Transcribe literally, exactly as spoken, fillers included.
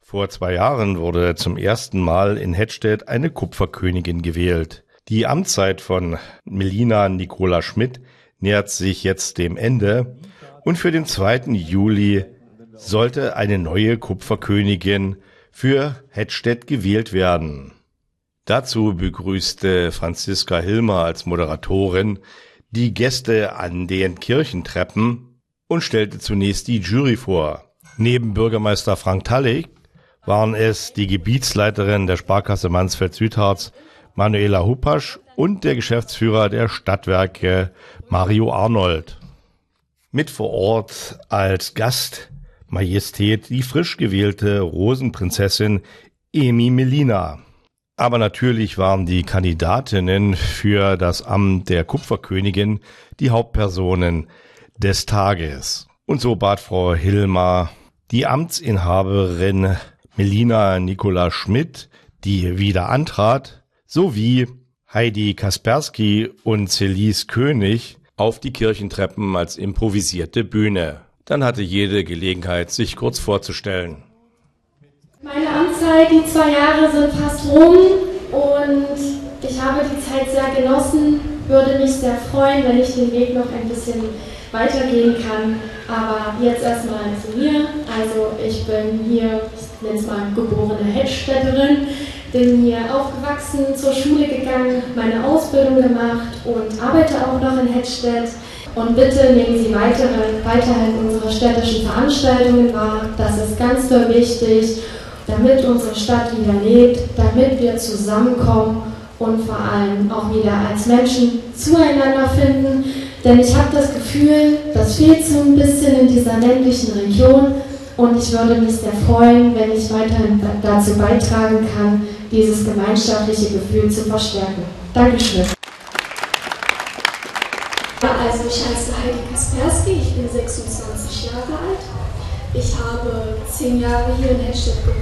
Vor zwei Jahren wurde zum ersten Mal in Hettstedt eine Kupferkönigin gewählt. Die Amtszeit von Melina Nicola Schmidt nähert sich jetzt dem Ende und für den zweiten Juli sollte eine neue Kupferkönigin für Hettstedt gewählt werden. Dazu begrüßte Franziska Hilmer als Moderatorin die Gäste an den Kirchentreppen und stellte zunächst die Jury vor. Neben Bürgermeister Frank Tallig waren es die Gebietsleiterin der Sparkasse Mansfeld-Südharz, Manuela Hupasch, und der Geschäftsführer der Stadtwerke, Mario Arnold. Mit vor Ort als Gast Majestät die frisch gewählte Rosenprinzessin Emi Melina. Aber natürlich waren die Kandidatinnen für das Amt der Kupferkönigin die Hauptpersonen des Tages. Und so bat Frau Hilmer die Amtsinhaberin Melina Nicola Schmidt, die wieder antrat, sowie Heidi Kaspersky und Celise König auf die Kirchentreppen als improvisierte Bühne. Dann hatte jede Gelegenheit, sich kurz vorzustellen. Meine Amtszeit, die zwei Jahre sind fast rum und ich habe die Zeit sehr genossen, würde mich sehr freuen, wenn ich den Weg noch ein bisschen weitergehen kann. Aber jetzt erstmal zu mir. Also ich bin hier, ich nenne es mal geborene Hettstädterin, bin hier aufgewachsen, zur Schule gegangen, meine Ausbildung gemacht und arbeite auch noch in Hettstedt. Und bitte nehmen Sie weitere, weiterhin unsere städtischen Veranstaltungen wahr. Das ist ganz doll wichtig, damit unsere Stadt wieder lebt, damit wir zusammenkommen und vor allem auch wieder als Menschen zueinander finden. Denn ich habe das Gefühl, das fehlt so ein bisschen in dieser ländlichen Region und ich würde mich sehr freuen, wenn ich weiterhin dazu beitragen kann, dieses gemeinschaftliche Gefühl zu verstärken. Dankeschön. Also ich heiße Heidi Kaspersky, ich bin sechsundzwanzig Jahre alt. Ich habe zehn Jahre hier in Hettstedt gewohnt.